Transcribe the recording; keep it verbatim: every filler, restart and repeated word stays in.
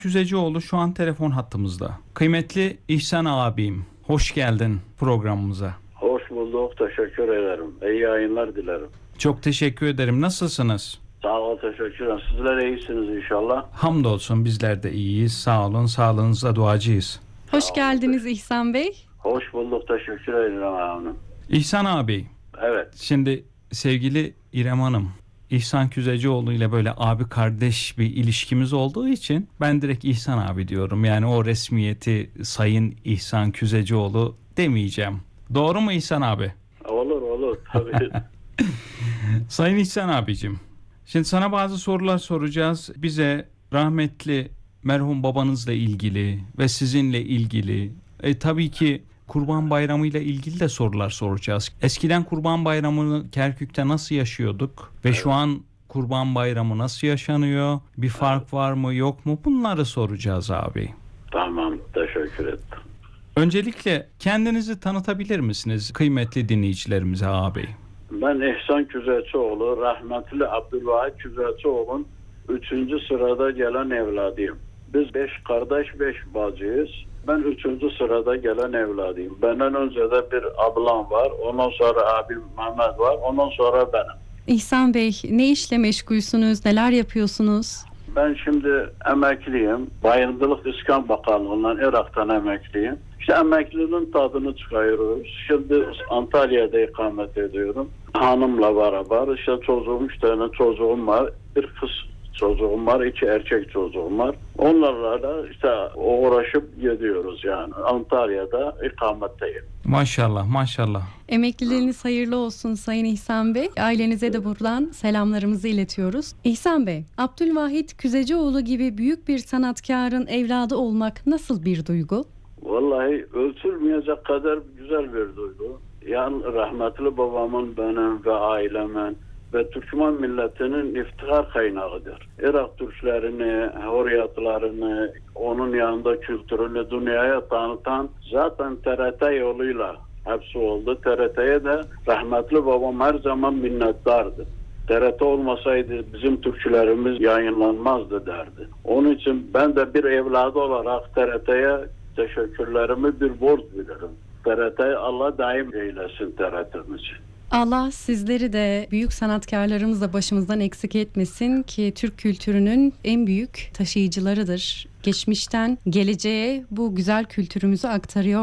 Güzecioğlu şu an telefon hattımızda. Kıymetli İhsan abim, hoş geldin programımıza. Hoş bulduk, teşekkür ederim. İyi yayınlar dilerim. Çok teşekkür ederim. Nasılsınız? Sağ ol, teşekkür ederim. Sizler iyisiniz inşallah. Hamdolsun bizler de iyiyiz. Sağ olun, sağlığınızla duacıyız. Hoş geldiniz İhsan Bey. Hoş bulduk, teşekkür ederim hanım. İhsan abi. Evet. Şimdi sevgili İrem Hanım, İhsan Güzecioğlu ile böyle abi kardeş bir ilişkimiz olduğu için ben direkt İhsan abi diyorum. Yani o resmiyeti Sayın İhsan Güzecioğlu demeyeceğim. Doğru mu İhsan abi? Olur olur tabii. Sayın İhsan abicim, şimdi sana bazı sorular soracağız. Bize rahmetli merhum babanızla ilgili ve sizinle ilgili e, tabii ki Kurban Bayramı ile ilgili de sorular soracağız. Eskiden Kurban Bayramı'nı Kerkük'te nasıl yaşıyorduk ve evet. Şu an Kurban Bayramı nasıl yaşanıyor? Bir fark evet. Var mı yok mu? Bunları soracağız abi. Tamam, teşekkür ettim. Öncelikle kendinizi tanıtabilir misiniz kıymetli dinleyicilerimize abi? Ben İhsan Güzecioğlu, rahmetli Abdülvahit Güzecioğlu'nun üçüncü sırada gelen evladıyım. Biz beş kardeş, beş bacıyız. Ben üçüncü sırada gelen evladıyım. Benden önce de bir ablam var. Ondan sonra abim Mehmet var. Ondan sonra benim. İhsan Bey, ne işle meşgulsünüz? Neler yapıyorsunuz? Ben şimdi emekliyim. Bayındırlık İskan Bakanlığı'ndan Irak'tan emekliyim. İşte emekliliğin tadını çıkarıyoruz. Şimdi Antalya'da ikamet ediyorum. Hanımla beraber. İşte çocuğum, üç tane çocuğum var. Bir kız çocuğum var, iki erkek çocuğum var. Onlarla da işte uğraşıp gidiyoruz yani. Antalya'da ikametteyim. Maşallah, maşallah. Emekliliğiniz hayırlı olsun Sayın İhsan Bey. Ailenize de buradan selamlarımızı iletiyoruz. İhsan Bey, Abdülvahit Güzecioğlu gibi büyük bir sanatkarın evladı olmak nasıl bir duygu? Vallahi ölçülmeyecek kadar güzel bir duygu. Yani rahmetli babamın, benim ve ailemin ve Türkmen milletinin iftihar kaynağıdır. Irak Türklerini, hurriyatlarını, onun yanında kültürünü dünyaya tanıtan zaten T R T yoluyla hepsi oldu. T R T'ye de rahmetli babam her zaman minnettardı. T R T olmasaydı bizim türkülerimiz yayınlanmazdı derdi. Onun için ben de bir evladı olarak T R T'ye teşekkürlerimi bir borç bilirim. T R T Allah daim eylesin T R T'mizi. Allah sizleri de büyük sanatkarlarımızla başımızdan eksik etmesin ki Türk kültürünün en büyük taşıyıcılarıdır. Geçmişten geleceğe bu güzel kültürümüzü aktarıyor.